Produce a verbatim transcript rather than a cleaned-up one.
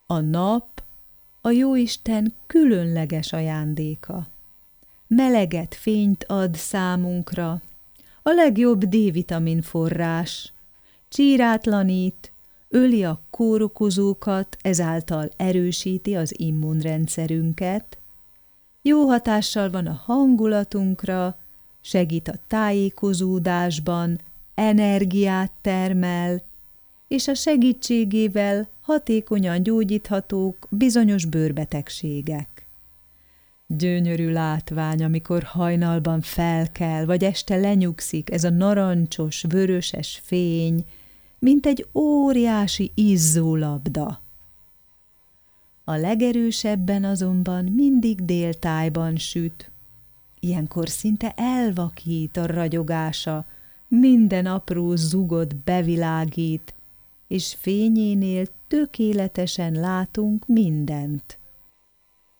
A nap a Jóisten különleges ajándéka. Meleget, fényt ad számunkra, a legjobb D-vitamin forrás, csírátlanít, öli a kórokozókat, ezáltal erősíti az immunrendszerünket, jó hatással van a hangulatunkra, segít a tájékozódásban, energiát termel, és a segítségével hatékonyan gyógyíthatók bizonyos bőrbetegségek. Gyönyörű látvány, amikor hajnalban felkel, vagy este lenyugszik ez a narancsos, vöröses fény, mint egy óriási izzólabda. A legerősebben azonban mindig déltájban süt. Ilyenkor szinte elvakít a ragyogása, minden apró zugot bevilágít, és fényénél tökéletesen látunk mindent.